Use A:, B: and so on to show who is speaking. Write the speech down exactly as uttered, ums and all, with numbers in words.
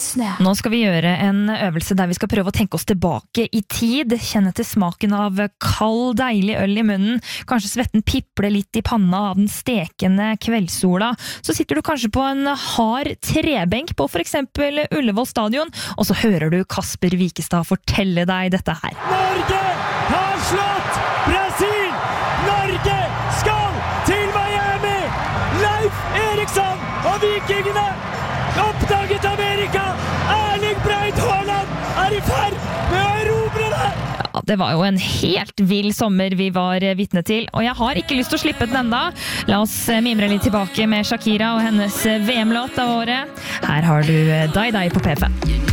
A: snö.
B: Nå skal vi gjøre en øvelse der vi skal prøve å tenke oss tilbake i tid, kjenne til smaken av kald, deilig øl i munnen, kanskje svetten pipler litt i panna av den stekende kveldssola. Så sitter du kanskje på en hard trebenk på for eksempel Ullevål stadion, og så hører du Kasper Wikestad fortelle deg dette her.
C: Norge har slått Brasil! Norge skal til Miami! Leif Eriksson og Vikingene oppdaget Amerika! Erling Braut Haaland er i ferd med å erobre det!
B: Ja, det var jo en helt vill sommer vi var vitne til, og jeg har ikke lyst til å slippe den enda. La oss mimre litt tilbake med Shakira og hennes V M-låt av året. Her har du Die Die på P fem.